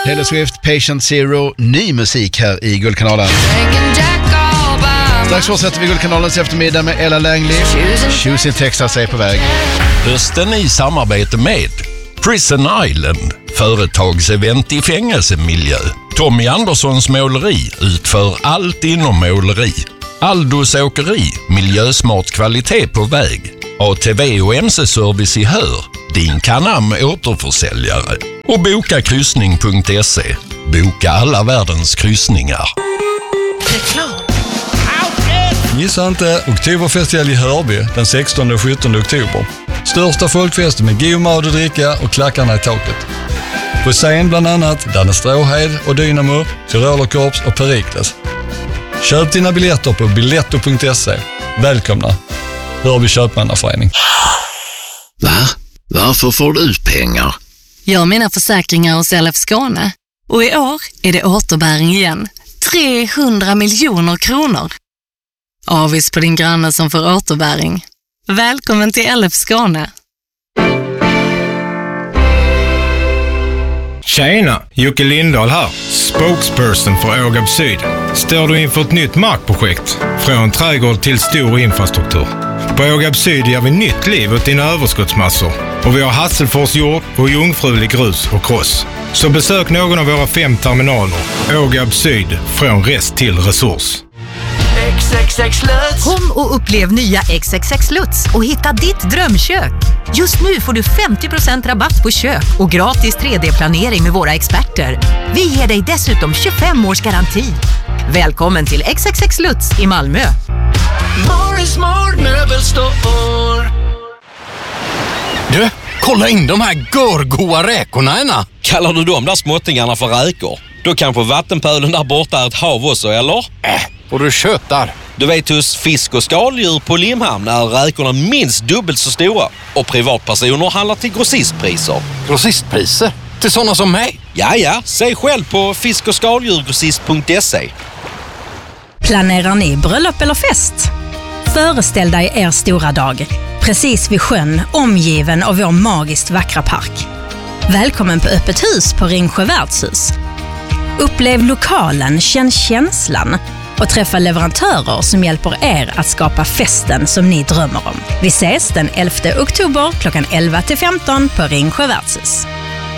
Taylor Swift, Patient Zero, ny musik här i Guldkanalen. Strax fortsätter vi Guldkanalens eftermiddag med Ella Langley. Choosing Texas är på väg. Hösten i samarbete med Prison Island, företagsevent i fängelsemiljö. Tommy Anderssons måleri utför allt inom måleri. Aldos åkeri, miljösmart kvalitet på väg. ATV och MC-service i Hör, din Canam återförsäljare. Och bokakryssning.se, boka alla världens kryssningar. Reklam. Missa inte Oktoberfestival i Hörby den 16 och 17 oktober. Största folkfesten med god mat och dricka och klackarna i taket. På scen bland annat Danne Stråhed och Dynamo, Tyrolerkorps och Perikles. Köp dina biljetter på biletto.se. Välkomna! Hörby köpmannaförening. Va? Varför får du ut pengar? Jag har mina försäkringar hos LF Skåne. Och i år är det återbäring igen. 300 miljoner kronor. Avis på din granne som får återbäring. Välkommen till LF Skåne. Tjena, Jocke Lindahl här. Spokesperson för Ågab Syd. Står du inför ett nytt markprojekt? Från trädgård till stor infrastruktur. På Ågab Syd ger vi nytt liv åt dina överskottsmassor. Och vi har Hasselfors jord och jungfrulig grus och kross. Så besök någon av våra 5 terminaler. Ågab Syd, från rest till resurs. XXX Lutz. Kom och upplev nya XXX Lutz och hitta ditt drömkök. Just nu får du 50% rabatt på kök och gratis 3D-planering med våra experter. Vi ger dig dessutom 25 års garanti. Välkommen till XXX Lutz i Malmö. Morris möbelstore. Du, kolla in de här görgoa räkorna, Ena. Kallar du de där småttingarna för räkor? Då kanske vattenpölen där borta är ett hav också, eller? Och du köttar. Du vet, hos fisk- och skaldjur på Limhamn är räkorna minst dubbelt så stora. Och privatpersoner handlar till grossistpriser. Grossistpriser? Till sådana som mig? Ja, säg själv på fisk- och skaldjurgrossist.se. Planerar ni bröllop eller fest? Föreställ dig er stora dag. Precis vid sjön, omgiven av vår magiskt vackra park. Välkommen på öppet hus på Ringsjö värdshus. Upplev lokalen, känn känslan och träffa leverantörer som hjälper er att skapa festen som ni drömmer om. Vi ses den 11 oktober klockan 11-15 på Ringsjö värdshus.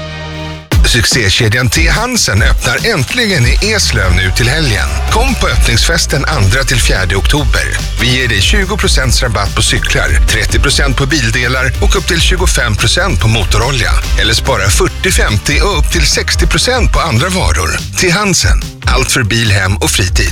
Succékedjan T. Hansen öppnar äntligen i Eslöv nu till helgen. Kom på öppningsfesten 2-4 oktober. Vi ger dig 20% rabatt på cyklar, 30% på bildelar och upp till 25% på motorolja. Eller spara 40-50 och upp till 60% på andra varor. T. Hansen. Allt för bil, hem och fritid.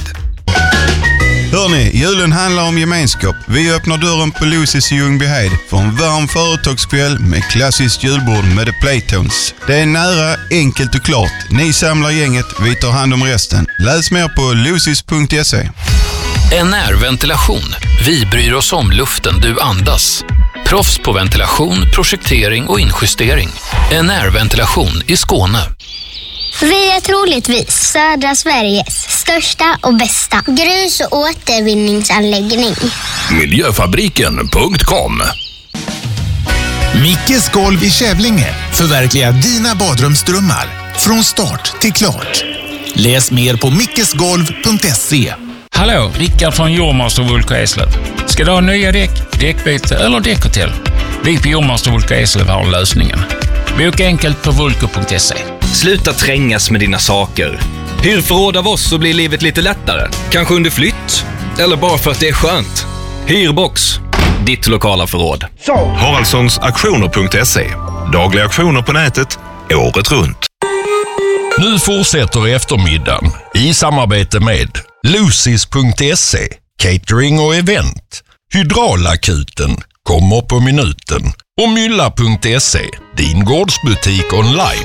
Hörrni, julen handlar om gemenskap. Vi öppnar dörren på Lucy's i Ljungbyhed för en varm företagskväll med klassiskt julbord med The Playtones. Det är nära, enkelt och klart. Ni samlar gänget, vi tar hand om resten. Läs mer på lucys.se. NR Ventilation. Vi bryr oss om luften du andas. Proffs på ventilation, projektering och injustering. NR Ventilation i Skåne. Vi är troligtvis södra Sveriges största och bästa grus- och återvinningsanläggning. Miljöfabriken.com. Mickes golv i Kävlinge förverkligar dina badrumsdrömmar från start till klart. Läs mer på mickesgolv.se. Hallå, Rickard från Jormaster Vulko Eslöv. Ska du ha nya däck, däckbyte eller däckhotell? Vi på Jormaster Vulko Eslöv har lösningen. Boka enkelt på vulko.se. Sluta trängas med dina saker. Hyr förråd av oss så blir livet lite lättare. Kanske under flytt. Eller bara för att det är skönt. Hyrbox. Ditt lokala förråd. Haraldssonsaktioner.se. Dagliga aktioner på nätet, året runt. Nu fortsätter eftermiddagen i samarbete med Lucys.se, catering och event. Hydraulakuten kommer på minuten. Och Mylla.se, din gårdsbutik online.